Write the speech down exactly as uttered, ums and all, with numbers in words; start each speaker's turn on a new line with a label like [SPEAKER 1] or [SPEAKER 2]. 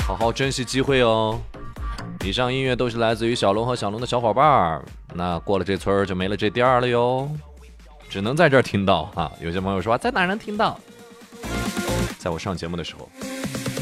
[SPEAKER 1] 好好珍惜机会哦。以上音乐都是来自于小龙和小龙的小伙伴，那过了这村就没了这店了哟，只能在这儿听到啊。有些朋友说在哪能听到？在我上节目的时候。